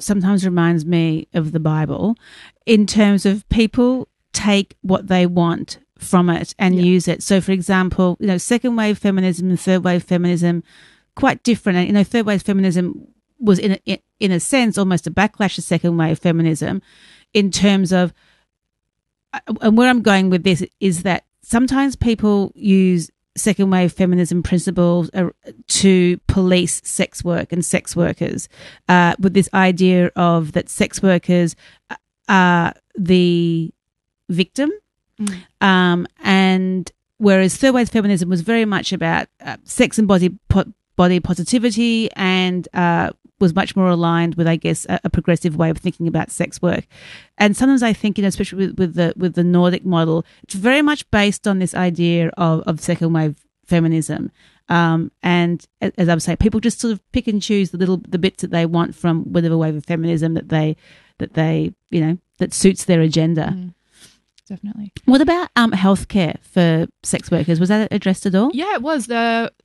sometimes reminds me of the Bible in terms of people take what they want from it and use it. So, for example, second wave feminism and third wave feminism, quite different. And, third wave feminism was in a sense almost a backlash to second wave feminism in terms of, and where I'm going with this is that sometimes people use second wave feminism principles to police sex work and sex workers with this idea of that sex workers are the victim. And whereas third wave feminism was very much about sex and body positivity and was much more aligned with, I guess, a progressive way of thinking about sex work. And sometimes I think, especially with the Nordic model, it's very much based on this idea of second wave feminism. And as I was saying, people just sort of pick and choose the bits that they want from whatever wave of feminism that they that suits their agenda. Definitely. What about healthcare for sex workers? Was that addressed at all? Yeah, it was.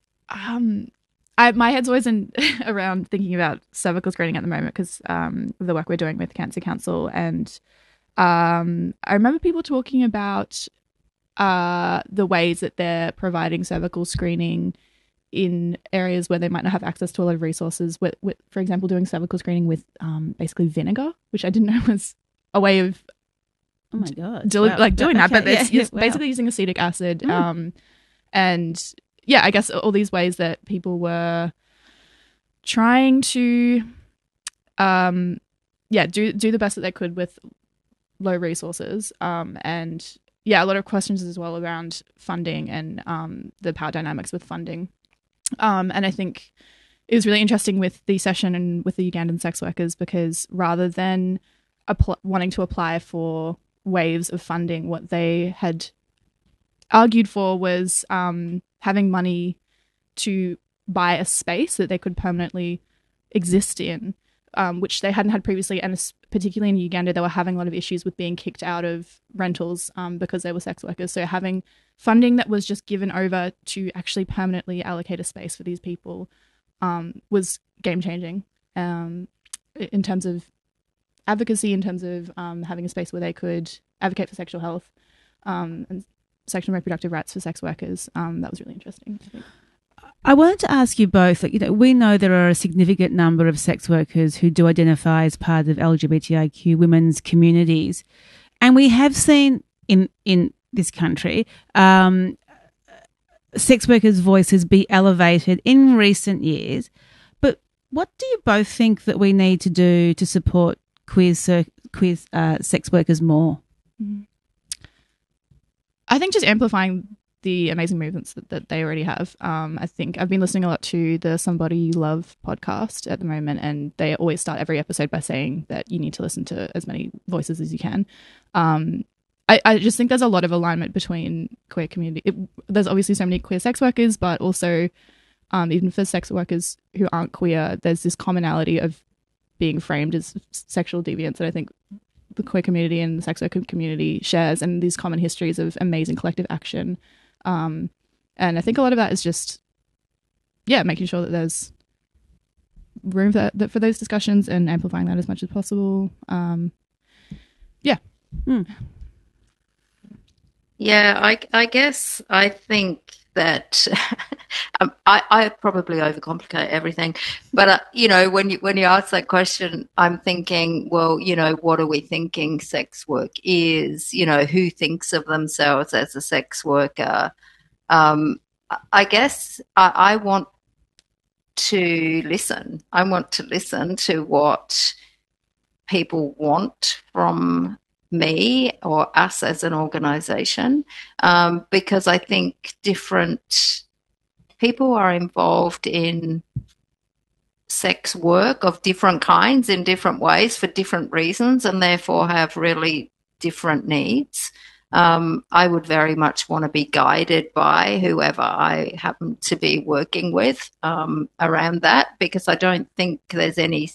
My head's always around thinking about cervical screening at the moment because of the work we're doing with Cancer Council. And I remember people talking about the ways that they're providing cervical screening in areas where they might not have access to a lot of resources. With for example, doing cervical screening with basically vinegar, which I didn't know was a way of oh my god, doing that. But it's wow. basically using acetic acid. And yeah, I guess all these ways that people were trying to, do the best that they could with low resources. And yeah, a lot of questions as well around funding and the power dynamics with funding. And I think it was really interesting with the session and with the Ugandan sex workers because rather than wanting to apply for waves of funding, what they had argued for was having money to buy a space that they could permanently exist in, which they hadn't had previously. And particularly in Uganda, they were having a lot of issues with being kicked out of rentals because they were sex workers. So having funding that was just given over to actually permanently allocate a space for these people was game-changing in terms of advocacy, in terms of having a space where they could advocate for sexual health and sexual and reproductive rights for sex workers. That was really interesting, I think. I wanted to ask you both, we know there are a significant number of sex workers who do identify as part of LGBTIQ women's communities. And we have seen in this country sex workers' voices be elevated in recent years. But what do you both think that we need to do to support queer sex workers more? I think just amplifying the amazing movements that they already have. I think I've been listening a lot to the Somebody You Love podcast at the moment, and they always start every episode by saying that you need to listen to as many voices as you can. I just think there's a lot of alignment between queer community. There's obviously so many queer sex workers, but also even for sex workers who aren't queer, there's this commonality of being framed as sexual deviants that I think the queer community and the sex worker community shares, and these common histories of amazing collective action. And I think a lot of that is just, making sure that there's room for those discussions and amplifying that as much as possible. I guess I think that I probably overcomplicate everything, but when you ask that question, I'm thinking, well, what are we thinking sex work is? Who thinks of themselves as a sex worker? I guess I want to listen. I want to listen to what people want from me or us as an organisation, because I think different people are involved in sex work of different kinds in different ways for different reasons, and therefore have really different needs. I would very much want to be guided by whoever I happen to be working with around that, because I don't think there's any,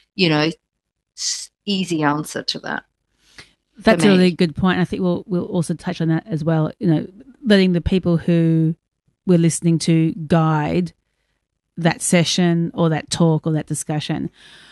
easy answer to that. That's a really good point. I think we'll also touch on that as well. Letting the people who we're listening to guide that session or that talk or that discussion.